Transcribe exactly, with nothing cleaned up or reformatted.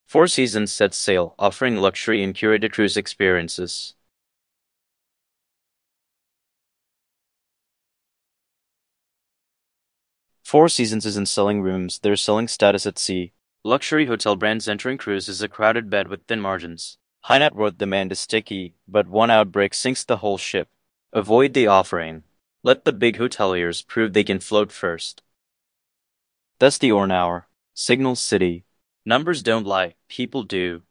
Four Seasons sets sail, offering luxury and curated cruise experiences. Four Seasons isn't selling rooms, they're selling status at sea. Luxury hotel brands entering cruise is a crowded bed with thin margins. High net worth demand is sticky, but one outbreak sinks the whole ship. Avoid the offering. Let the big hoteliers prove they can float first. That's the Orn Hour. Signal City. Numbers don't lie, people do.